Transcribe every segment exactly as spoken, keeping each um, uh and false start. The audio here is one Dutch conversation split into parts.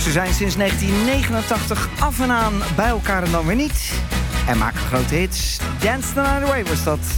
Ze zijn sinds negentien negenentachtig af en aan bij elkaar en dan weer niet. En maken grote hits. Dance the Night Away was dat.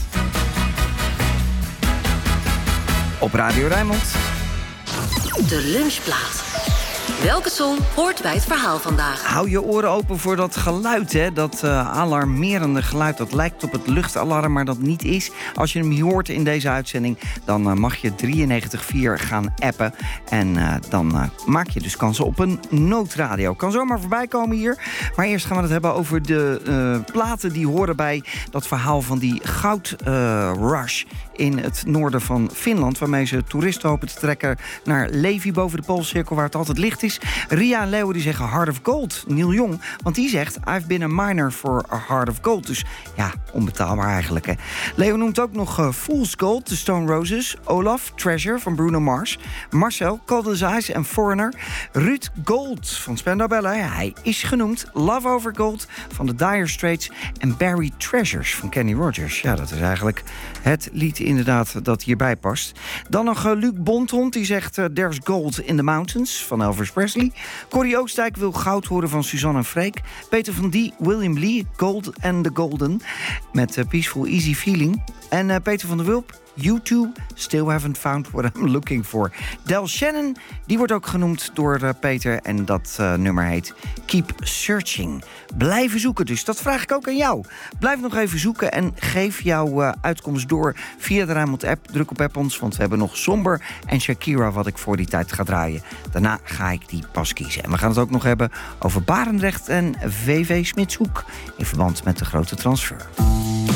Op Radio Rijnmond. De lunchplaat. Welke song hoort bij het verhaal vandaag? Hou je oren open voor dat geluid, hè? Dat uh, alarmerende geluid. Dat lijkt op het luchtalarm, maar dat niet is. Als je hem hoort in deze uitzending, dan uh, mag je drieënnegentig vier gaan appen. En uh, dan uh, maak je dus kansen op een noodradio. Kan zomaar voorbij komen hier. Maar eerst gaan we het hebben over de uh, platen die horen bij dat verhaal van die goudrush uh, in het noorden van Finland, waarmee ze toeristen hopen te trekken naar Levi boven de Poolcirkel, waar het altijd licht is. Ria en Leo die zeggen Heart of Gold. Neil Young, want die zegt I've been a miner for a heart of gold. Dus ja, onbetaalbaar eigenlijk, hè. Leo noemt ook nog uh, Fool's Gold, de Stone Roses. Olaf, Treasure van Bruno Mars. Marcel, Cold as Ice en Foreigner. Ruud Gold van Spandau Ballet. Hij is genoemd. Love Over Gold van de Dire Straits. En Buried Treasures van Kenny Rogers. Ja, dat is eigenlijk het lied inderdaad dat hierbij past. Dan nog uh, Luc Bonthond, die zegt uh, There's Gold in the Mountains van Elvis Presley. Corrie Oostdijk wil goud horen van Suzanne en Freek. Peter van Die, William Lee, Gold and the Golden. Met uh, Peaceful Easy Feeling. En uh, Peter van der Wulp, U two, Still Haven't Found What I'm Looking For. Del Shannon, die wordt ook genoemd door uh, Peter. En dat uh, nummer heet Keep Searching. Blijven zoeken dus, dat vraag ik ook aan jou. Blijf nog even zoeken en geef jouw uh, uitkomst door via de Rijnmond app. Druk op app ons, want we hebben nog Somber en Shakira wat ik voor die tijd ga draaien. Daarna ga ik die pas kiezen. En we gaan het ook nog hebben over Barendrecht en V V Smitshoek in verband met de grote transfer.